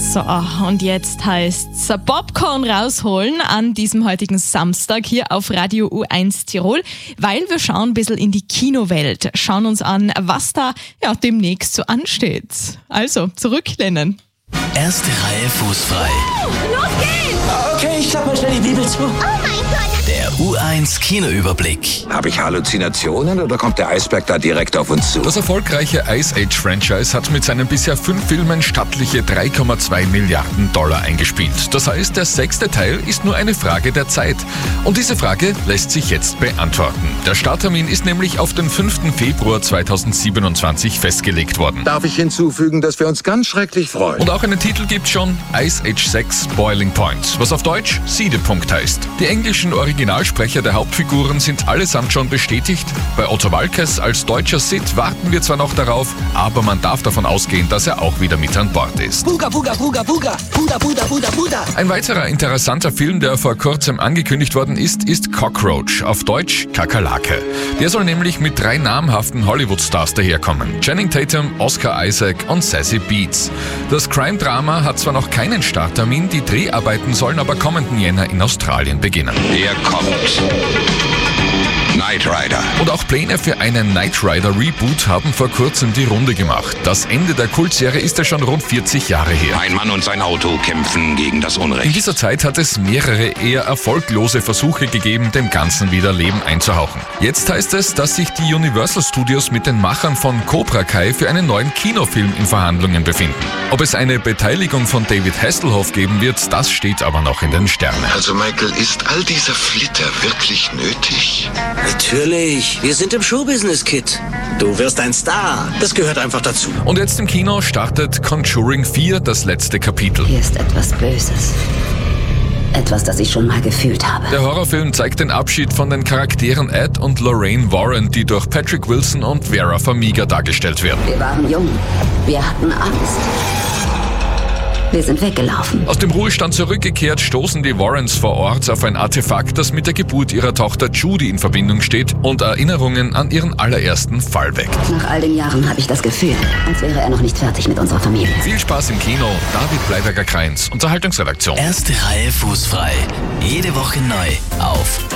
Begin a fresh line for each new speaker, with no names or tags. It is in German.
So, und jetzt heißt's Popcorn rausholen an diesem heutigen Samstag hier auf Radio U1 Tirol, weil wir schauen ein bisschen in die Kinowelt, schauen uns an, was da demnächst so ansteht. Also, zurücklehnen.
Erste Reihe fußfrei.
Los geht's!
Okay, ich klappe mal schnell die Bibel zu.
Oh mein Gott!
Der U1 Kinoüberblick.
Habe ich Halluzinationen oder kommt der Eisberg da direkt auf uns zu?
Das erfolgreiche Ice Age Franchise hat mit seinen bisher 5 Filmen stattliche $3,2 Milliarden eingespielt. Das heißt, der 6. Teil ist nur eine Frage der Zeit. Und diese Frage lässt sich jetzt beantworten. Der Starttermin ist nämlich auf den 5. Februar 2027 festgelegt worden.
Darf ich hinzufügen, dass wir uns ganz schrecklich freuen?
Und auch einen Titel gibt's schon, Ice Age 6 Boiling Point, was auf Deutsch Siedepunkt heißt. Die englischen Originalsprecher der Hauptfiguren sind allesamt schon bestätigt. Bei Otto Waalkes als deutscher Sid warten wir zwar noch darauf, aber man darf davon ausgehen, dass er auch wieder mit an Bord ist.
Buga, buga, buga, buga. Buda, buda, buda, buda.
Ein weiterer interessanter Film, der vor kurzem angekündigt worden ist Cockroach, auf Deutsch Kakerlake. Der soll nämlich mit 3 namhaften Hollywood-Stars daherkommen. Channing Tatum, Oscar Isaac und Sassy Beats. Das Crime-Drama hat zwar noch keinen Starttermin, die Dreharbeiten sollen aber kommenden Jänner in Australien beginnen.
Er kommt. Knight Rider.
Und auch Pläne für einen Knight Rider Reboot haben vor kurzem die Runde gemacht. Das Ende der Kultserie ist ja schon rund 40 Jahre her.
Ein Mann und sein Auto kämpfen gegen das
In
Unrecht.
dieser Zeit hat es mehrere eher erfolglose Versuche gegeben, dem Ganzen wieder Leben einzuhauchen. Jetzt heißt es, dass sich die Universal Studios mit den Machern von Cobra Kai für einen neuen Kinofilm in Verhandlungen befinden. Ob es eine Beteiligung von David Hasselhoff geben wird, das steht aber noch in den Sternen.
Also Michael, ist all dieser Flitter wirklich nötig?
Natürlich. Wir sind im Showbusiness, Kid. Du wirst ein Star. Das gehört einfach dazu.
Und jetzt im Kino startet Conjuring 4, das letzte Kapitel.
Hier ist etwas Böses. Etwas, das ich schon mal gefühlt habe.
Der Horrorfilm zeigt den Abschied von den Charakteren Ed und Lorraine Warren, die durch Patrick Wilson und Vera Farmiga dargestellt werden.
Wir waren jung. Wir hatten Angst. Wir sind weggelaufen.
Aus dem Ruhestand zurückgekehrt, stoßen die Warrens vor Ort auf ein Artefakt, das mit der Geburt ihrer Tochter Judy in Verbindung steht und Erinnerungen an ihren allerersten Fall weckt.
Nach all den Jahren habe ich das Gefühl, als wäre er noch nicht fertig mit unserer Familie.
Viel Spaß im Kino. David Bleiberger-Kreins, Unterhaltungsredaktion.
Erste Reihe fußfrei. Jede Woche neu auf